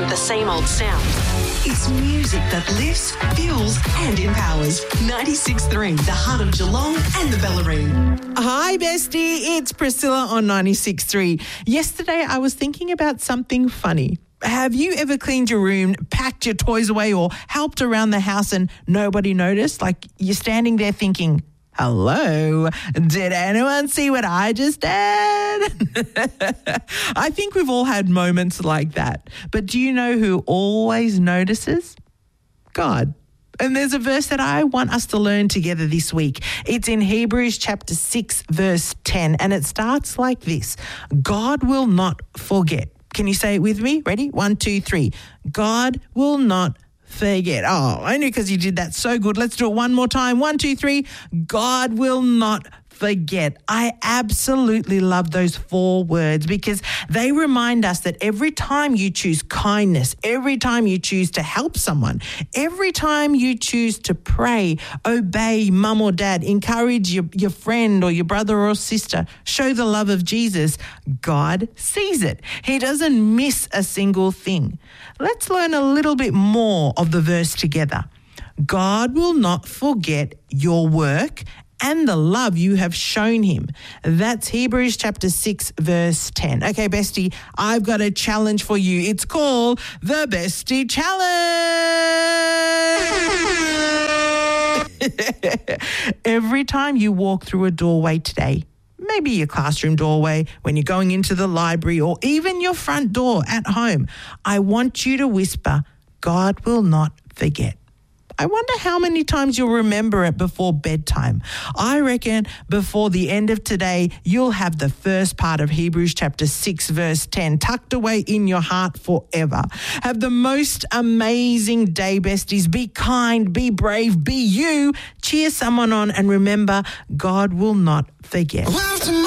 the same old sound. It's music that lifts, fuels and empowers. 96.3, the heart of Geelong and the Bellarine. Hi, bestie. It's Priscilla on 96.3. Yesterday, I was thinking about something funny. Have you ever cleaned your room, packed your toys away or helped around the house and nobody noticed? Like you're standing there thinking, hello, did anyone see what I just did? I think we've all had moments like that. But do you know who always notices? God. And there's a verse that I want us to learn together this week. It's in Hebrews chapter 6, verse 10, and it starts like this. God will not forget. Can you say it with me? Ready? 1, 2, 3. God will not forget. Oh, only because you did that so good. Let's do it one more time. 1, 2, 3. God will not forget. I absolutely love those 4 words because they remind us that every time you choose kindness, every time you choose to help someone, every time you choose to pray, obey mum or dad, encourage your friend or your brother or sister, show the love of Jesus, God sees it. He doesn't miss a single thing. Let's learn a little bit more of the verse together. God will not forget your work and the love you have shown him. That's Hebrews chapter 6, verse 10. Okay, bestie, I've got a challenge for you. It's called the Bestie Challenge. Every time you walk through a doorway today, maybe your classroom doorway, when you're going into the library, or even your front door at home, I want you to whisper, God will not forget. I wonder how many times you'll remember it before bedtime. I reckon before the end of today, you'll have the first part of Hebrews chapter 6, verse 10 tucked away in your heart forever. Have the most amazing day, besties. Be kind, be brave, be you. Cheer someone on and remember, God will not forget.